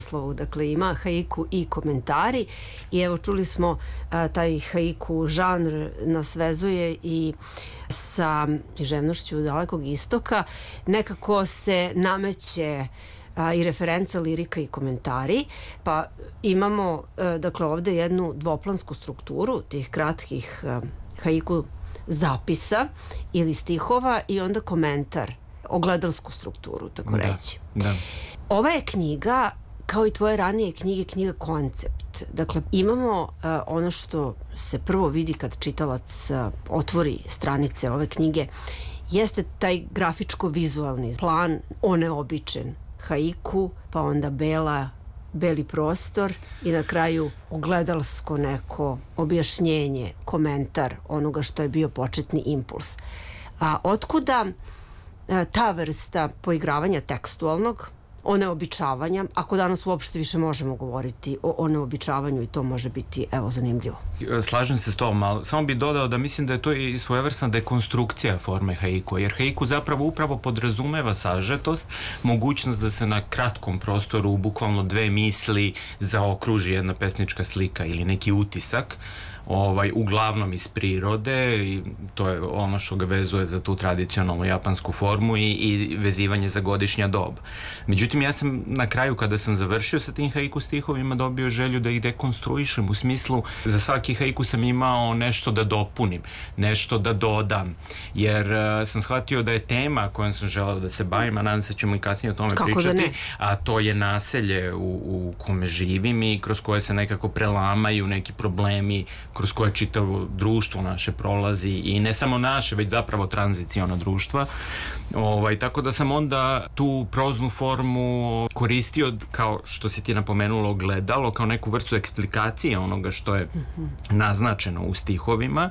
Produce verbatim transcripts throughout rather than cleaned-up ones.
naslovu. Dakle, ima haiku i komentari i evo čuli smo a, taj haiku žanr nas vezuje i sa književnošću Dalekog istoka. Nekako se nameće a, i referenca, lirika i komentari, pa imamo a, dakle ovde jednu dvoplansku strukturu tih kratkih a, haiku zapisa ili stihova i onda komentar, ogledalsku strukturu, tako da, reći. Da. Ova je knjiga, kao i tvoje ranije knjige, knjiga koncept. Dakle, imamo uh, ono što se prvo vidi kad čitalac uh, otvori stranice ove knjige, jeste taj grafičko-vizualni plan, oneobičen haiku, pa onda bela, beli prostor i na kraju ogledalsko neko objašnjenje, komentar onoga što je bio početni impuls. A otkuda uh, ta vrsta poigravanja tekstualnog, oneobičavanja, ako danas uopšte više možemo govoriti o oneobičavanju i to može biti, evo, zanimljivo. Slažem se s tom, ali samo bih dodao da mislim da je to i svojevrsna dekonstrukcija forme haiku, jer haiku zapravo upravo podrazumeva sažetost, mogućnost da se na kratkom prostoru u bukvalno dve misli zaokruži jedna pesnička slika ili neki utisak, ovaj, uglavnom iz prirode, i to je ono što ga vezuje za tu tradicionalnu japansku formu i, i vezivanje za godišnja doba. Međutim, ja sam na kraju, kada sam završio sa tim haiku stihovima, dobio želju da ih dekonstruišem, u smislu za svaki haiku sam imao nešto da dopunim, nešto da dodam, jer uh, sam shvatio da je tema kojom sam želeo da se bavim, a nadam se ćemo i kasnije o tome Kako pričati, a to je naselje u, u kome živim i kroz koje se nekako prelamaju neki problemi, kroz koje čitavo društvo naše prolazi, i ne samo naše, već zapravo tranziciono društva. Ovaj, tako da sam onda tu proznu formu koristio, kao što si ti napomenula, ogledalo, kao neku vrstu eksplikacije onoga što je naznačeno u stihovima,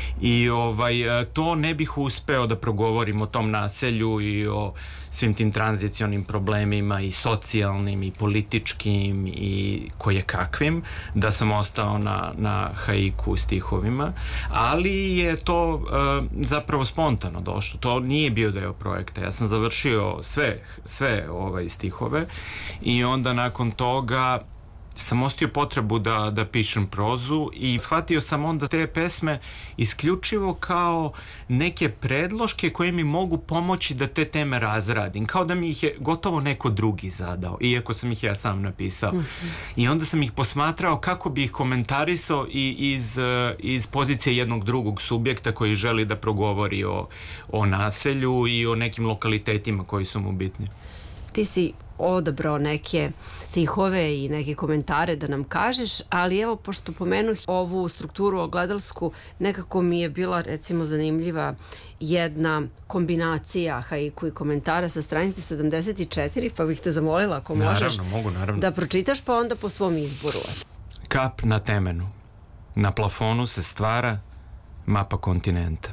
i ovaj, to ne bih uspeo da progovorim o tom naselju i o svim tim tranzicionim problemima i socijalnim i političkim i koje kakvim, da sam ostao na, na haiku stihovima, ali je to uh, zapravo spontano došlo. To nije bio deo projekta. Ja sam završio sve, sve ovaj, stihove i onda nakon toga sam ostio potrebu da, da pišem prozu i shvatio sam onda te pesme isključivo kao neke predloške koje mi mogu pomoći da te teme razradim, kao da mi ih je gotovo neko drugi zadao, iako sam ih ja sam napisao. Mm-hmm. I onda sam ih posmatrao kako bi ih komentarisao i iz, iz pozicije jednog drugog subjekta koji želi da progovori o, o naselju i o nekim lokalitetima koji su mu bitni. Ti si odabrao neke stihove i neke komentare da nam kažeš, ali evo, pošto pomenuh ovu strukturu ogledalsku, nekako mi je bila, recimo, zanimljiva jedna kombinacija haiku i komentara sa stranice sedamdeset četiri, pa bih te zamolila, ako možeš, naravno, mogu, naravno, da pročitaš, pa onda po svom izboru. Kap na temenu. Na plafonu se stvara mapa kontinenta.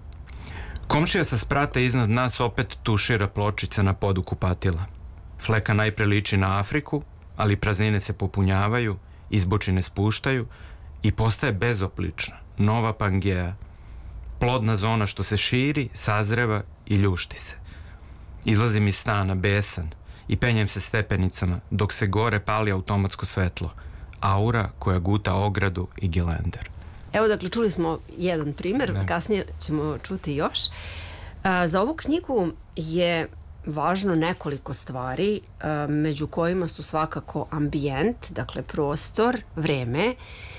Komšija sa sprata iznad nas opet tušira pločice na podu kupatila. Fleka najpre liči na Afriku, ali praznine se popunjavaju, izbočine spuštaju i postaje bezoplična, nova Pangeja. Plodna zona što se širi, sazreva i ljušti se. Izlazim iz stana besan i penjem se stepenicama dok se gore pali automatsko svetlo. Aura koja guta ogradu i gelender. Evo, dakle, čuli smo jedan primjer, ne. Kasnije ćemo čuti još. A, za ovu knjigu je važno nekoliko stvari, a, među kojima su svakako ambijent, dakle prostor, vreme,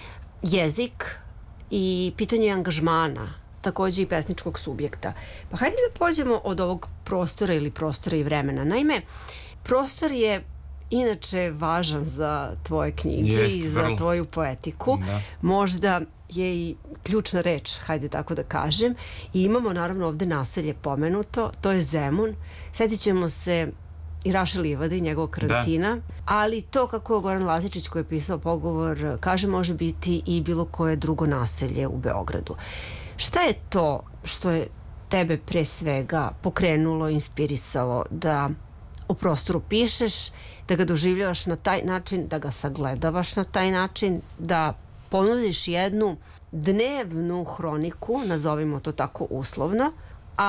jezik i pitanje angažmana, takođe i pesničkog subjekta. Pa hajde da pođemo od ovog prostora ili prostora i vremena. Naime, prostor je inače važan za tvoje knjige. Jest, i za vrlo. Tvoju poetiku. Da. Možda je i ključna reč, hajde tako da kažem. I imamo naravno ovde naselje pomenuto, to je Zemun. Sjetit ćemo se i Raše Livade i njegovog karantina, da. Ali to, kako je Goran Lazičić, koji je pisao Pogovor, kaže, može biti i bilo koje drugo naselje u Beogradu. Šta je to što je tebe pre svega pokrenulo, inspirisalo da o prostoru pišeš, da ga doživljavaš na taj način, da ga sagledavaš na taj način, da ponudiš jednu dnevnu hroniku, nazovimo to tako uslovno, a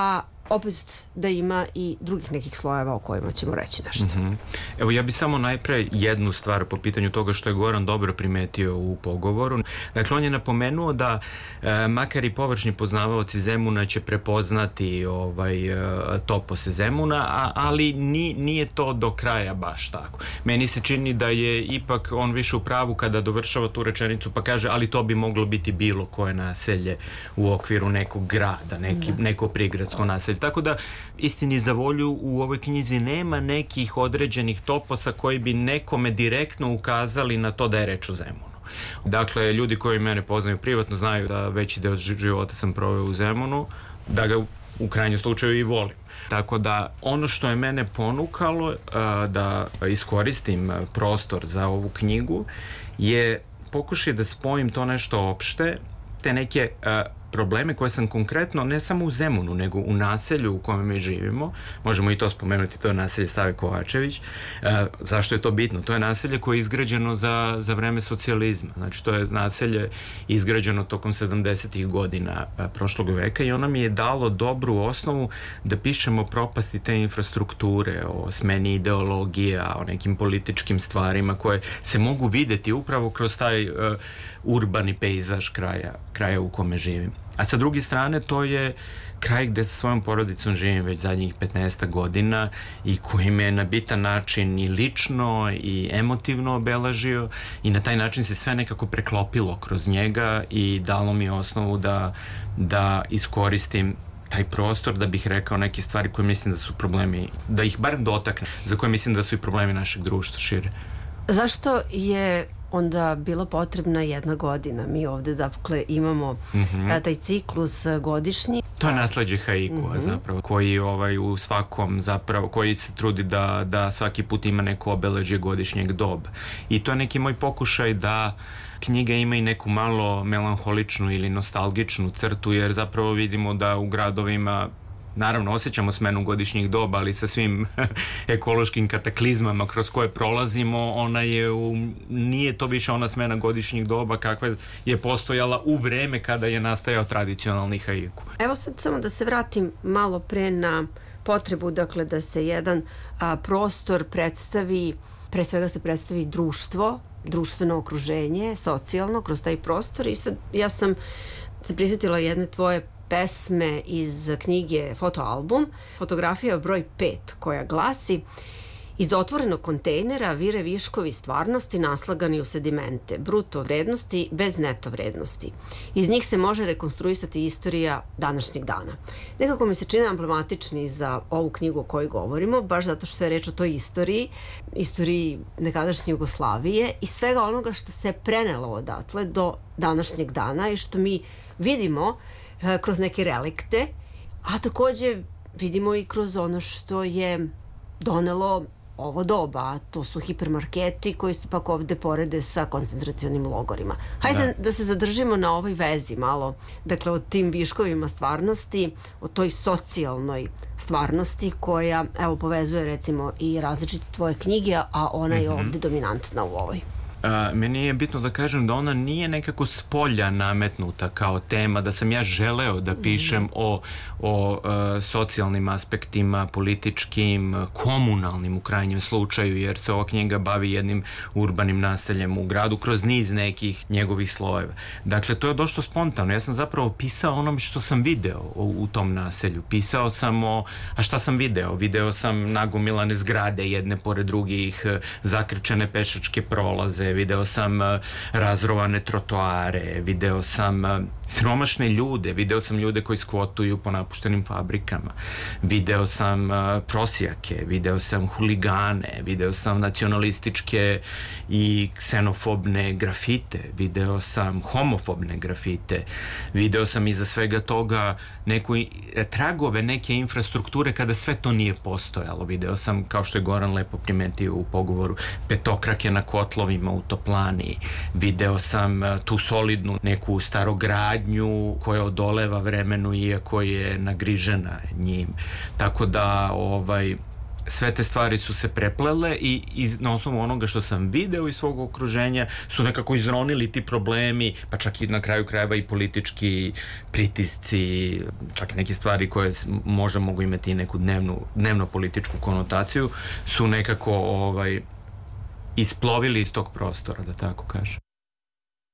opet da ima i drugih nekih slojeva o kojima ćemo reći nešto. Mm-hmm. Evo, ja bi samo najpre jednu stvar po pitanju toga što je Goran dobro primetio u pogovoru. Dakle, on je napomenuo da e, makar i površni poznavaoci Zemuna će prepoznati ovaj, e, topose Zemuna, a, ali ni, nije to do kraja baš tako. Meni se čini da je ipak on više u pravu kada dovršava tu rečenicu pa kaže, ali to bi moglo biti bilo koje naselje u okviru nekog grada, neki, neko prigradsko naselje. Tako da, istini za volju, u ovoj knjizi nema nekih određenih toposa koji bi nekome direktno ukazali na to da je reč o Zemunu. Dakle, ljudi koji mene poznaju privatno znaju da veći deo života sam proveo u Zemunu, da ga u krajnjem slučaju i volim. Tako da, ono što je mene ponukalo uh, da iskoristim prostor za ovu knjigu je pokušaj da spojim to nešto opšte, te neke uh, probleme koje sam konkretno, ne samo u Zemunu, nego u naselju u kome mi živimo, možemo i to spomenuti, to je naselje Save Kovačević. E, zašto je to bitno? To je naselje koje je izgrađeno za, za vreme socijalizma. Znači, to je naselje izgrađeno tokom sedamdesetih godina e, prošlog veka i ono mi je dalo dobru osnovu da pišemo propasti te infrastrukture, o smeni ideologija, o nekim političkim stvarima koje se mogu videti upravo kroz taj e, urbani pejzaž kraja, kraja u kome živim. A sa druge strane, to je kraj gde sa svojom porodicom živim već zadnjih petnaest godina i koji me na bitan način i lično i emotivno obeležio i na taj način se sve nekako preklopilo kroz njega i dalo mi osnovu da, da iskoristim taj prostor da bih rekao neke stvari koje mislim da su problemi, da ih barem dotakne, za koje mislim da su i problemi našeg društva šire. Zašto je onda bilo potrebna jedna godina? Mi ovde dakle imamo mm-hmm. a, taj ciklus godišnji. To je nasleđe haikua mm-hmm. zapravo, koji ovaj, u svakom zapravo, koji se trudi da, da svaki put ima neko obeležje godišnjeg doba. I to je neki moj pokušaj da knjiga ima i neku malo melanholičnu ili nostalgičnu crtu, jer zapravo vidimo da u gradovima naravno, osjećamo smenu godišnjih doba, ali sa svim ekološkim kataklizmama kroz koje prolazimo, ona je u, nije to više ona smena godišnjih doba kakva je postojala u vreme kada je nastajao tradicionalni haiku. Evo sad samo da se vratim malo pre na potrebu, dakle, da se jedan a, prostor predstavi, pre svega se predstavi društvo, društveno okruženje, socijalno, kroz taj prostor. I sad ja sam se prisjetila jedne tvoje pesme iz knjige Fotoalbum, fotografija broj pet, koja glasi: iz otvorenog kontejnera vire viškovi stvarnosti naslagani u sedimente, bruto vrednosti bez neto vrednosti. Iz njih se može rekonstruisati istorija današnjeg dana. Nekako mi se čini emblematični za ovu knjigu o kojoj govorimo, baš zato što je reč o toj istoriji, istoriji nekadašnje Jugoslavije i svega onoga što se prenelo odatle do današnjeg dana i što mi vidimo kroz neke relikte, a takođe vidimo i kroz ono što je donelo ovo doba, a to su hipermarketi koji se pak ovde porede sa koncentracionim logorima. Hajde da. da se zadržimo na ovoj vezi malo, dakle o tim viškovima stvarnosti, o toj socijalnoj stvarnosti koja, evo, povezuje recimo i različite tvoje knjige, a ona je ovde dominantna u ovoj. A, meni je bitno da kažem da ona nije nekako s polja nametnuta kao tema, da sam ja želeo da pišem mm. o, o a, socijalnim aspektima, političkim, komunalnim u krajnjem slučaju, jer se ova knjiga bavi jednim urbanim naseljem u gradu kroz niz nekih njegovih slojeva. Dakle, to je došlo spontano. Ja sam zapravo pisao onom što sam video u, u tom naselju. Pisao sam o... A šta sam video? Video sam nagomilane zgrade jedne pored drugih, zakrčene pešačke prolaze, video sam uh, razrovane trotoare, video sam uh, siromašne ljude, video sam ljude koji skvotuju po napuštenim fabrikama, video sam uh, prosjake, video sam huligane, video sam nacionalističke i ksenofobne grafite, video sam homofobne grafite, video sam iza svega toga neku, tragove neke infrastrukture kada sve to nije postojalo. Video sam, kao što je Goran lepo primetio u pogovoru, petokrake na kotlovima u toplani, video sam tu solidnu neku starogradnju koja odoleva vremenu iako je nagrižena njim. Tako da ovaj sve te stvari su se preplele i, i na osnovu onoga što sam video iz svog okruženja su nekako izronili ti problemi, pa čak i na kraju krajeva i politički pritisci, čak i neke stvari koje možda mogu imati i neku dnevnu, dnevno političku konotaciju, su nekako ovaj, isplovili iz tog prostora, da tako kažem.